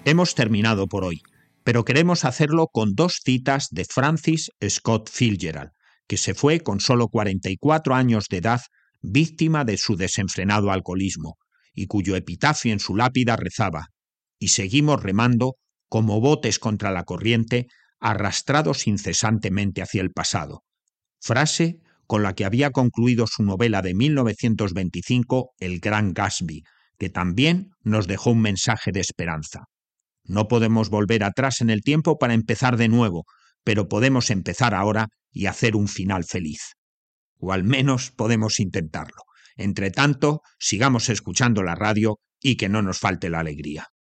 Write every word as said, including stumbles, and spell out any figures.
Hemos terminado por hoy, pero queremos hacerlo con dos citas de Francis Scott Fitzgerald, que se fue con solo cuarenta y cuatro años de edad, víctima de su desenfrenado alcoholismo, y cuyo epitafio en su lápida rezaba: «Y seguimos remando como botes contra la corriente, arrastrados incesantemente hacia el pasado», frase con la que había concluido su novela de mil novecientos veinticinco, El Gran Gatsby, que también nos dejó un mensaje de esperanza. No podemos volver atrás en el tiempo para empezar de nuevo, pero podemos empezar ahora y hacer un final feliz. O al menos podemos intentarlo. Entre tanto, sigamos escuchando la radio y que no nos falte la alegría.